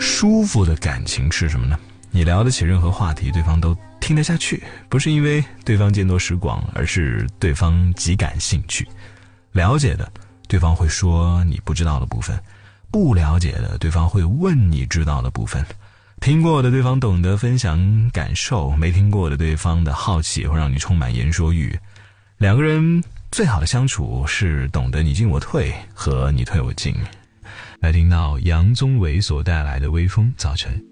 舒服的感情是什么呢？你聊得起任何话题，对方都听得下去，不是因为对方见多识广，而是对方极感兴趣。了解的，对方会说你不知道的部分；不了解的，对方会问你知道的部分。听过的对方懂得分享感受，没听过的对方的好奇也会让你充满言说欲。两个人最好的相处是懂得你进我退和你退我进。来听到杨宗纬所带来的微风早晨。